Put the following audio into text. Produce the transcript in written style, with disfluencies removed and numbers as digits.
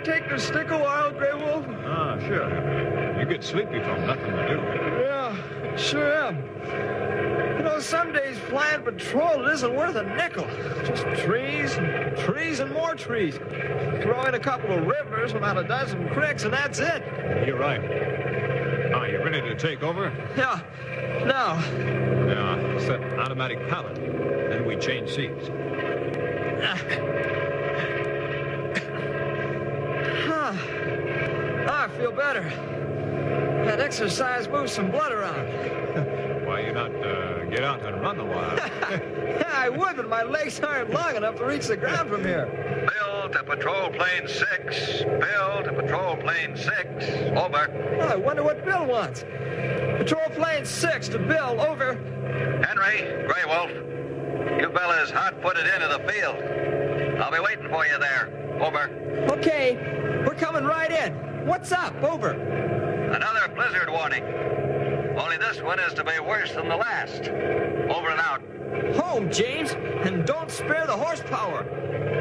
take the stick a while, Grey Wolf? Ah, sure. You get sleepy from nothing to do. Yeah, sure am. You know, some days flying patrol isn't worth a nickel. Just trees and more trees. Throw in a couple of rivers, about a dozen creeks, and that's it. You're right. Are you ready to take over? Yeah, now. Yeah, set automatic pilot. Then we change seats. I feel better. That exercise moves some blood around. Why you not get out and run a while? Yeah, I would, but my legs aren't long enough to reach the ground from here. Bill to Patrol Plane 6. Bill to Patrol Plane 6. Over. Oh, I wonder what Bill wants. Patrol Plane 6 to Bill, over. Henry, Grey Wolf. You fellas hot-footed into the field. I'll be waiting for you there. Over. Okay, we're coming right in. What's up? Over. Another blizzard warning. Only this one is to be worse than the last. Over and out. Home, James, and don't spare the horsepower.